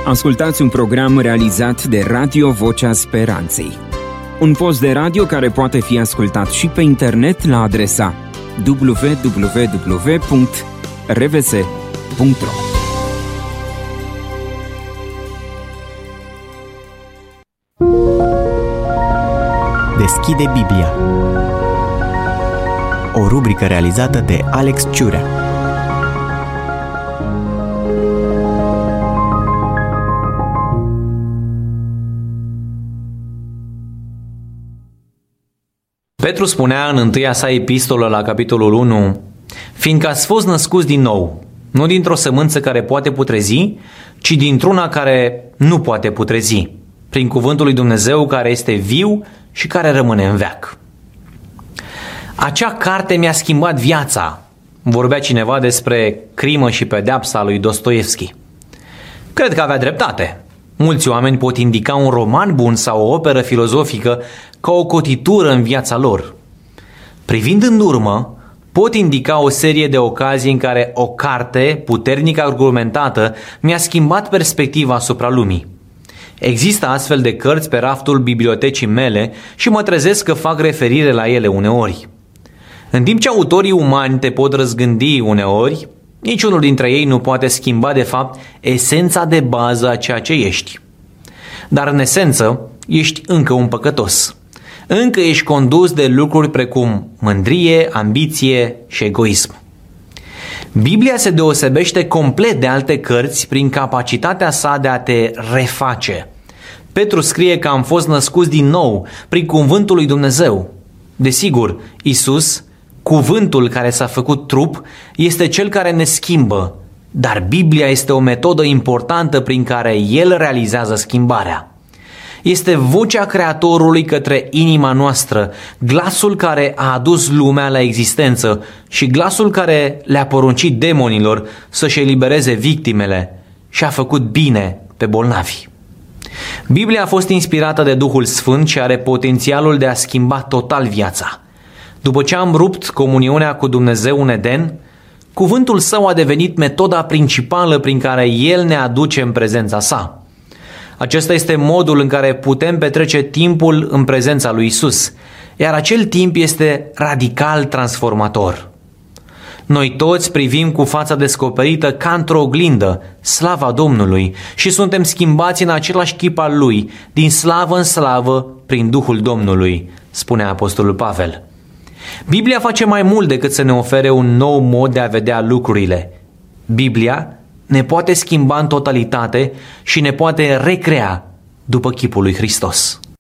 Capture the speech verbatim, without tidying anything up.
Ascultați un program realizat de Radio Vocea Speranței. Un post de radio care poate fi ascultat și pe internet la adresa w w w punct r v s punct r o. Deschide Biblia. O rubrică realizată de Alex Ciurea. Petru spunea în întâia sa epistolă la capitolul unu: fiindcă ați fost născuți din nou, nu dintr-o sămânță care poate putrezi, ci dintr-una care nu poate putrezi, prin cuvântul lui Dumnezeu care este viu și care rămâne în veac. Acea carte mi-a schimbat viața, vorbea cineva despre Crimă și pedeapsa lui Dostoevski. Cred că avea dreptate. Mulți oameni pot indica un roman bun sau o operă filozofică ca o cotitură în viața lor. Privind în urmă, pot indica o serie de ocazii în care o carte puternic argumentată mi-a schimbat perspectiva asupra lumii. Există astfel de cărți pe raftul bibliotecii mele și mă trezesc că fac referire la ele uneori. În timp ce autorii umani te pot răzgândi uneori, niciunul dintre ei nu poate schimba de fapt esența de bază a ceea ce ești. Dar în esență ești încă un păcătos. Încă ești condus de lucruri precum mândrie, ambiție și egoism. Biblia se deosebește complet de alte cărți prin capacitatea sa de a te reface. Petru scrie că am fost născuți din nou prin cuvântul lui Dumnezeu. Desigur, Iisus, cuvântul care s-a făcut trup, este cel care ne schimbă, dar Biblia este o metodă importantă prin care El realizează schimbarea. Este vocea Creatorului către inima noastră, glasul care a adus lumea la existență și glasul care le-a poruncit demonilor să-și elibereze victimele și a făcut bine pe bolnavi. Biblia a fost inspirată de Duhul Sfânt și are potențialul de a schimba total viața. După ce am rupt comuniunea cu Dumnezeu în Eden, cuvântul Său a devenit metoda principală prin care El ne aduce în prezența Sa. Acesta este modul în care putem petrece timpul în prezența lui Isus, iar acel timp este radical transformator. Noi toți privim cu fața descoperită ca într-o oglindă slava Domnului și suntem schimbați în același chip al Lui, din slavă în slavă, prin Duhul Domnului, spune Apostolul Pavel. Biblia face mai mult decât să ne ofere un nou mod de a vedea lucrurile. Biblia ne poate schimba în totalitate și ne poate recrea după chipul lui Hristos.